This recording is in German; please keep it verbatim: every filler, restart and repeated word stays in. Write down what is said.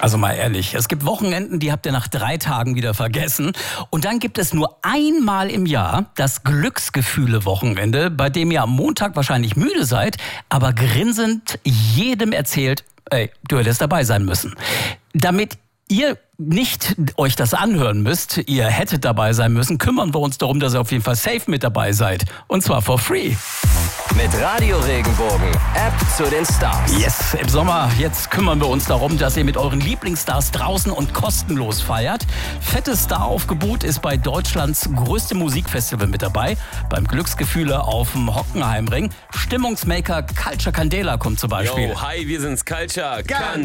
Also mal ehrlich, es gibt Wochenenden, die habt ihr nach drei Tagen wieder vergessen. Und dann gibt es nur einmal im Jahr das Glücksgefühle-Wochenende, bei dem ihr am Montag wahrscheinlich müde seid, aber grinsend jedem erzählt, ey, du hättest dabei sein müssen. Damit ihr nicht euch das anhören müsst, ihr hättet dabei sein müssen, kümmern wir uns darum, dass ihr auf jeden Fall safe mit dabei seid. Und zwar for free. Mit Radio Regenbogen, App zu den Stars. Yes, im Sommer, jetzt kümmern wir uns darum, dass ihr mit euren Lieblingsstars draußen und kostenlos feiert. Fettes Staraufgebot ist bei Deutschlands größtem Musikfestival mit dabei, beim Glücksgefühle auf dem Hockenheimring. Stimmungsmaker Culture Candela kommt zum Beispiel. Yo, hi, wir sind's Culture Candela.